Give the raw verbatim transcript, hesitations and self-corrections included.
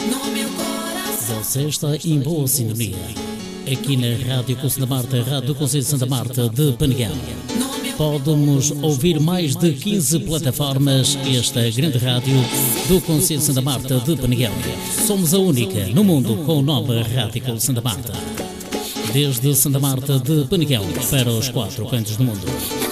no meu coração. Você está em boa sintonia. Aqui na Rádio Conselho Santa Marta, Rádio do Conselho de Santa Marta de Penegal. Podemos ouvir mais de quinze plataformas. Esta grande rádio do Conselho de Santa Marta de Penegal. Somos a única no mundo com o nome Rádio Conselho Santa Marta. Desde Santa Marta de Penegal para os quatro cantos do mundo.